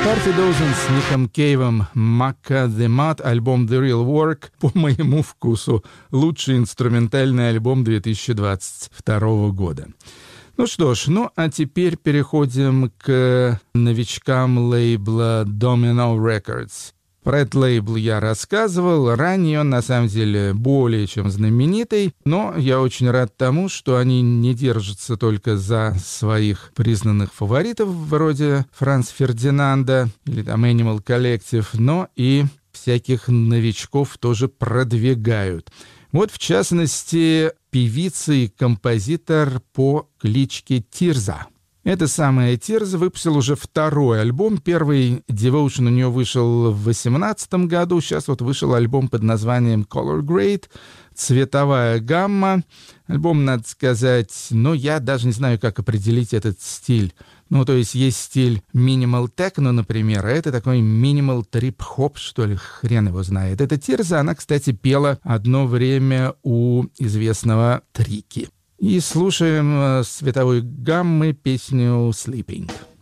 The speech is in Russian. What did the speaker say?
Party Dozen с Ником Кейвом, Macca the Mud, альбом The Real Work, по моему вкусу, лучший инструментальный альбом 2022 года. Ну что ж, а теперь переходим к новичкам лейбла Domino Records. Про этот лейбл я рассказывал. Ранее он, на самом деле, более чем знаменитый, но я очень рад тому, что они не держатся только за своих признанных фаворитов, вроде Франц Фердинанда или там Animal Collective, но и всяких новичков тоже продвигают. Вот, в частности, певица и композитор по кличке Тирза. Эта самая Тирза выпустила уже второй альбом. Первый Devotion у нее вышел в 2018 году. Сейчас вот вышел альбом под названием Color Grade, цветовая гамма. Альбом, надо сказать, я даже не знаю, как определить этот стиль. То есть стиль Minimal Techno, например, а это такой Minimal Trip-Hop, что ли, хрен его знает. Эта Тирза, она, кстати, пела одно время у известного Трики. И слушаем с цветовой гаммы песню «Sleeping».